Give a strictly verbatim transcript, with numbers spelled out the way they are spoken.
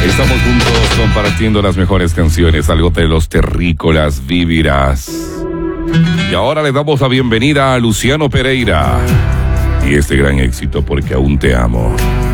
Estamos juntos compartiendo las mejores canciones, algo de los terrícolas vivirás. Y ahora le damos la bienvenida a Luciano Pereira y este gran éxito, Porque aún te amo.